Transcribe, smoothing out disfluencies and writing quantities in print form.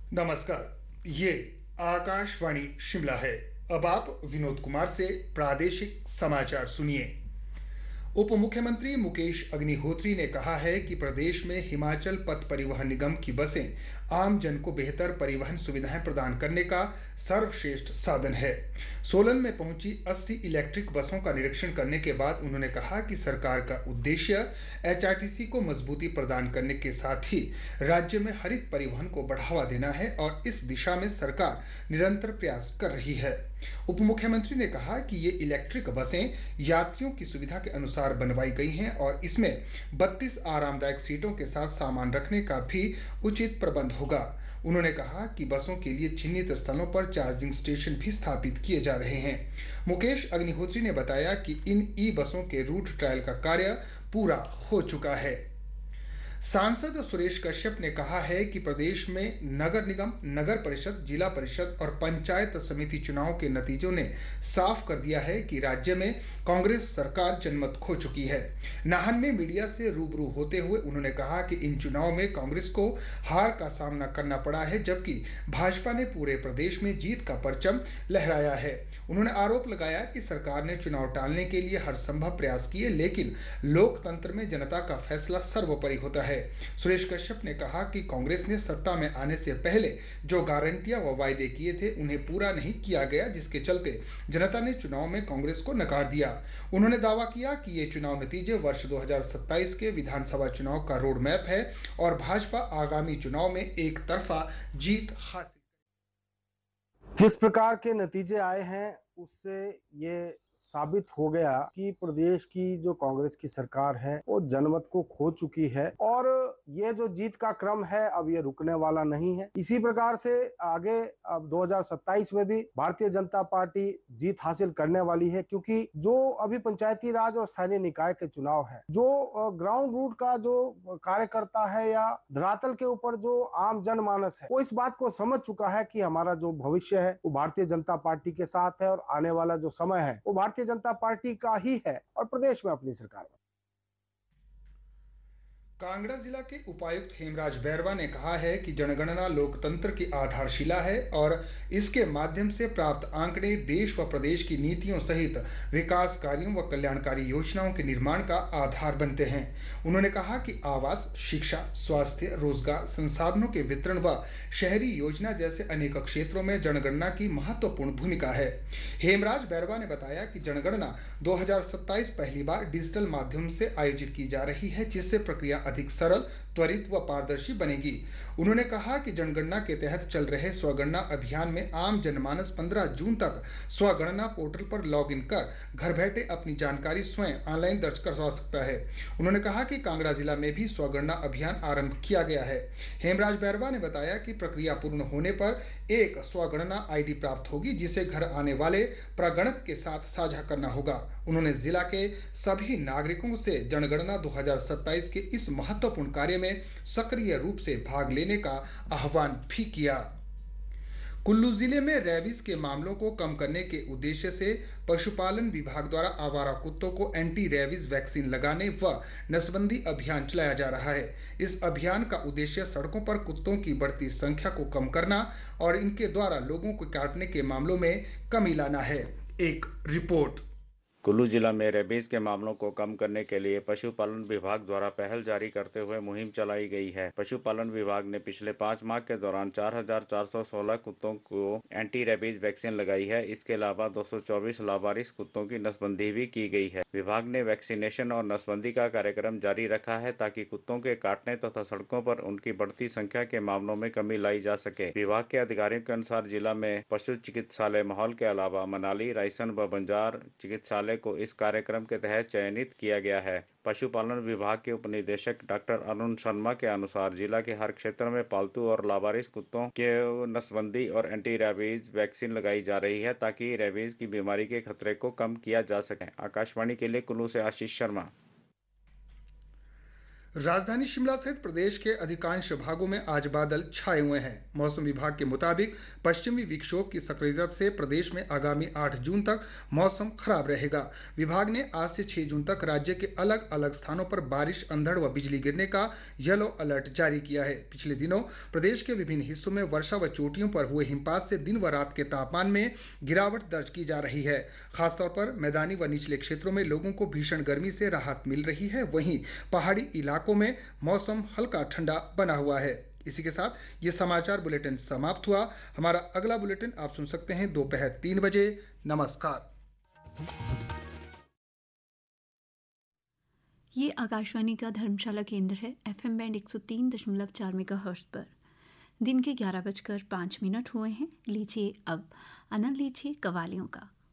नमस्कार। ये आकाशवाणी शिमला है। अब आप विनोद कुमार से प्रादेशिक समाचार सुनिए। उप मुख्यमंत्री मुकेश अग्निहोत्री ने कहा है कि प्रदेश में हिमाचल पथ परिवहन निगम की बसें आम जन को बेहतर परिवहन सुविधाएं प्रदान करने का सर्वश्रेष्ठ साधन है। सोलन में पहुंची 80 इलेक्ट्रिक बसों का निरीक्षण करने के बाद उन्होंने कहा कि सरकार का उद्देश्य एचआरटीसी को मजबूती प्रदान करने के साथ ही राज्य में हरित परिवहन को बढ़ावा देना है और इस दिशा में सरकार निरंतर प्रयास कर रही है। उप मुख्यमंत्री ने कहा कि ये इलेक्ट्रिक बसें यात्रियों की सुविधा के अनुसार बनवाई गई हैं और इसमें 32 आरामदायक सीटों के साथ सामान रखने का भी उचित प्रबंध होगा। उन्होंने कहा कि बसों के लिए चिन्हित स्थलों पर चार्जिंग स्टेशन भी स्थापित किए जा रहे हैं। मुकेश अग्निहोत्री ने बताया कि इन ई बसों के रूट ट्रायल का कार्य पूरा हो चुका है। सांसद सुरेश कश्यप ने कहा है कि प्रदेश में नगर निगम, नगर परिषद, जिला परिषद और पंचायत समिति चुनाव के नतीजों ने साफ कर दिया है कि राज्य में कांग्रेस सरकार जनमत खो चुकी है। नाहन में मीडिया से रूबरू होते हुए उन्होंने कहा कि इन चुनाव में कांग्रेस को हार का सामना करना पड़ा है, जबकि भाजपा ने पूरे प्रदेश में जीत का परचम लहराया है। उन्होंने आरोप लगाया कि सरकार ने चुनाव टालने के लिए हर संभव प्रयास किए, लेकिन लोकतंत्र में जनता का फैसला सर्वोपरि होता है। सुरेश कश्यप ने कहा कि कांग्रेस ने सत्ता में आने से पहले जो गारंटियां व वायदे किए थे उन्हें पूरा नहीं किया गया, जिसके चलते जनता ने चुनाव में कांग्रेस को नकार दिया। उन्होंने दावा किया कि ये चुनाव नतीजे वर्ष 2027 के विधानसभा चुनाव का रोड मैप है और भाजपा आगामी चुनाव में एक तरफा जीत हासिल। जिस प्रकार के नतीजे आए हैं उससे ये साबित हो गया कि प्रदेश की जो कांग्रेस की सरकार है वो जनमत को खो चुकी है और ये जो जीत का क्रम है अब ये रुकने वाला नहीं है। इसी प्रकार से आगे अब 2027 में भी भारतीय जनता पार्टी जीत हासिल करने वाली है, क्योंकि जो अभी पंचायती राज और स्थानीय निकाय के चुनाव है, जो ग्राउंड रूट का जो कार्यकर्ता है या धरातल के ऊपर जो आम जनमानस है वो इस बात को समझ चुका है कि हमारा जो भविष्य है वो भारतीय जनता पार्टी के साथ है और आने वाला जो समय है वो भारतीय जनता पार्टी का ही है और प्रदेश में अपनी सरकार है। कांगड़ा जिला के उपायुक्त हेमराज बैरवा ने कहा है कि जनगणना लोकतंत्र की आधारशिला है और इसके माध्यम से प्राप्त आंकड़े देश व प्रदेश की नीतियों सहित विकास कार्यों व कल्याणकारी योजनाओं के निर्माण का आधार बनते हैं। उन्होंने कहा कि आवास, शिक्षा, स्वास्थ्य, रोजगार, संसाधनों के वितरण व शहरी योजना जैसे अनेक क्षेत्रों में जनगणना की महत्वपूर्ण भूमिका है। हेमराज बैरवा ने बताया कि जनगणना 2027 पहली बार डिजिटल माध्यम से आयोजित की जा रही है, जिससे प्रक्रिया अधिक सरल, त्वरित व पारदर्शी बनेगी। उन्होंने कहा कि जनगणना के तहत चल रहे स्वगणना अभियान में आम जनमानस 15 जून तक स्वगणना पोर्टल पर लॉग इन कर घर बैठे अपनी जानकारी स्वयं ऑनलाइन दर्ज करवा सकता है। उन्होंने कहा कि कांगड़ा जिला में भी स्वगणना अभियान आरंभ किया गया है। हेमराज बैरवा ने बताया कि प्रक्रिया पूर्ण होने पर एक स्वगणना आईडी प्राप्त होगी, जिसे घर आने वाले प्रगणक के साथ साझा करना होगा। उन्होंने जिला के सभी नागरिकों से जनगणना 2027 के इस महत्वपूर्ण कार्य में सक्रिय रूप से भाग लेने का आह्वान भी किया। कुल्लू जिले में रेबीज के मामलों को कम करने के उद्देश्य से पशुपालन विभाग द्वारा आवारा कुत्तों को एंटी रेबीज वैक्सीन लगाने व नसबंदी अभियान चलाया जा रहा है। इस अभियान का उद्देश्य सड़कों पर कुत्तों की बढ़ती संख्या को कम करना और इनके द्वारा लोगों को काटने के मामलों में कमी लाना है। एक रिपोर्ट। कुल्लू जिला में रेबीज के मामलों को कम करने के लिए पशुपालन विभाग द्वारा पहल जारी करते हुए मुहिम चलाई गई है। पशुपालन विभाग ने पिछले 5 माह के दौरान 4,416 कुत्तों को एंटी रेबीज वैक्सीन लगाई है। इसके अलावा 224 लावारिस कुत्तों की नसबंदी भी की गई है। विभाग ने वैक्सीनेशन और नसबंदी का कार्यक्रम जारी रखा है ताकि कुत्तों के काटने तथा सड़कों पर उनकी बढ़ती संख्या के मामलों में कमी लाई जा सके। विभाग के अधिकारियों के अनुसार जिला में पशु चिकित्सालय माहौल के अलावा मनाली, रायसन व बंजार चिकित्सालय को इस कार्यक्रम के तहत चयनित किया गया है। पशुपालन विभाग के उप निदेशक डॉक्टर अरुण शर्मा के अनुसार जिला के हर क्षेत्र में पालतू और लावारिस कुत्तों के नसबंदी और एंटी रेबीज वैक्सीन लगाई जा रही है ताकि रेबीज की बीमारी के खतरे को कम किया जा सके। आकाशवाणी के लिए कुल्लू से आशीष शर्मा। राजधानी शिमला सहित प्रदेश के अधिकांश भागों में आज बादल छाए हुए हैं। मौसम विभाग के मुताबिक पश्चिमी विक्षोभ की सक्रियता से प्रदेश में आगामी 8 जून तक मौसम खराब रहेगा। विभाग ने आज से 6 जून तक राज्य के अलग अलग स्थानों पर बारिश, अंधड़ व बिजली गिरने का येलो अलर्ट जारी किया है। पिछले दिनों प्रदेश के विभिन्न हिस्सों में वर्षा व चोटियों पर हुए हिमपात से दिन व रात के तापमान में गिरावट दर्ज की जा रही है। खासतौर पर मैदानी व निचले क्षेत्रों में लोगों को भीषण गर्मी से राहत मिल रही है। वहीं पहाड़ी इलाकों में मौसम हल्का ठंडा बना हुआ है। इसी के साथ ये समाचार बुलेटिन समाप्त हुआ। हमारा अगला बुलेटिन आप सुन सकते हैं दोपहर 3 बजे। नमस्कार। ये आकाशवाणी का धर्मशाला केंद्र है। FM बैंड 103.4 मेगाहर्ट्ज पर दिन के 11:05 हुए हैं। लीजिए अब आनंद लीजिए कवालियों का।